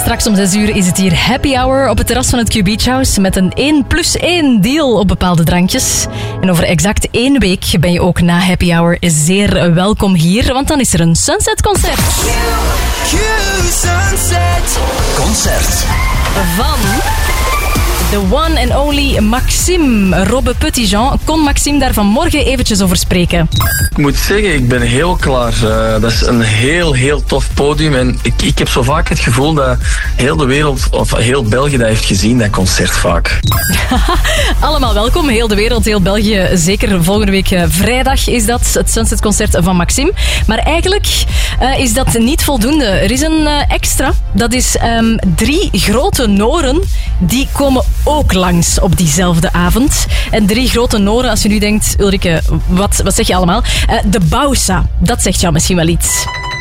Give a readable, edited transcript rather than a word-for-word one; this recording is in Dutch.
Straks om 6 uur is het hier happy hour op het terras van het Q-Beach House met een 1+1 deal op bepaalde drankjes. En over exact 1 week ben je ook na happy hour zeer welkom hier, want dan is er een Sunset-concert. Q-Sunset Concert. Van the one and only Maxime. Robbe Petitjean. Kon Maxime daar vanmorgen eventjes over spreken? Ik moet zeggen, ik ben heel klaar. Dat is een heel tof podium. En ik heb zo vaak het gevoel dat heel de wereld, of heel België dat heeft gezien, dat concert vaak. Allemaal welkom. Heel de wereld, heel België. Zeker volgende week vrijdag is dat, het Sunset-concert van Maxime. Maar eigenlijk is dat niet voldoende. Er is een extra. Dat is 3 grote Noren. Die komen ook langs op diezelfde avond. En 3 grote Noren, als je nu denkt, Ulrike, wat zeg je allemaal? De Bausa, dat zegt jou misschien wel iets.